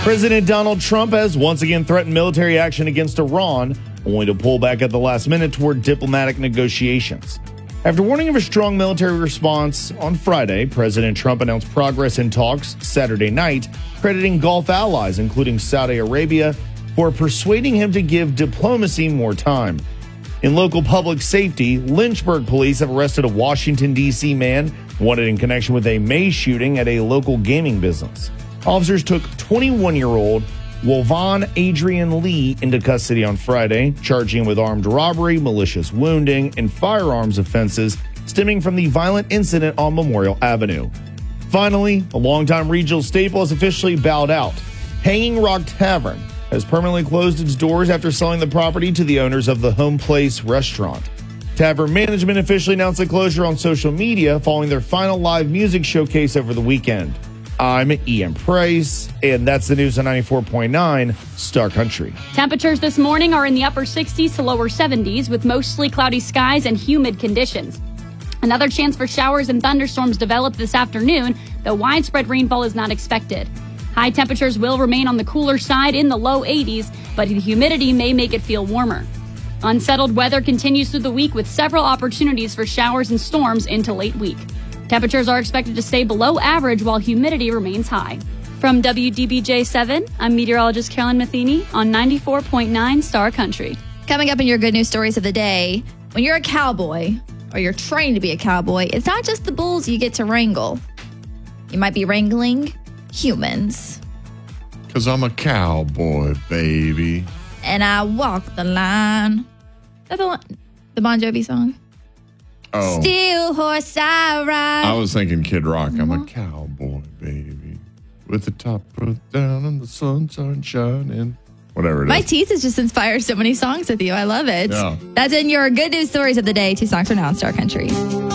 President Donald Trump has once again threatened military action against Iran, only to pull back at the last minute toward diplomatic negotiations. After warning of a strong military response on Friday, President Trump announced progress in talks Saturday night, crediting Gulf allies, including Saudi Arabia, for persuading him to give diplomacy more time. In local public safety, Lynchburg police have arrested a Washington, D.C. man wanted in connection with a May shooting at a local gaming business. Officers took 21-year-old Wolvon Adrian Lee into custody on Friday, charging him with armed robbery, malicious wounding, and firearms offenses stemming from the violent incident on Memorial Avenue. Finally, a longtime regional staple has officially bowed out. Hanging Rock Tavern has permanently closed its doors after selling the property to the owners of the Home Place restaurant. Tavern management officially announced the closure on social media following their final live music showcase over the weekend. I'm Ian Price, and that's the news on 94.9 Star Country. Temperatures this morning are in the upper 60s to lower 70s with mostly cloudy skies and humid conditions. Another chance for showers and thunderstorms develop this afternoon, though widespread rainfall is not expected. High temperatures will remain on the cooler side in the low 80s, but the humidity may make it feel warmer. Unsettled weather continues through the week with several opportunities for showers and storms into late week. Temperatures are expected to stay below average while humidity remains high. From WDBJ7, I'm meteorologist Carolyn Matheny on 94.9 Star Country. Coming up in your good news stories of the day, when you're a cowboy or you're trained to be a cowboy, it's not just the bulls you get to wrangle. You might be wrangling humans. 'Cause I'm a cowboy, baby. And I walk the line. Is that the Bon Jovi song? Oh. Steel horse I ride. I was thinking Kid Rock. I'm a cowboy, baby. With the top put down and the sunshine shining. Whatever it is. My teeth has just inspired so many songs with you. I love it. Yeah. That's in your good news stories of the day. 2 songs from now on Star Country.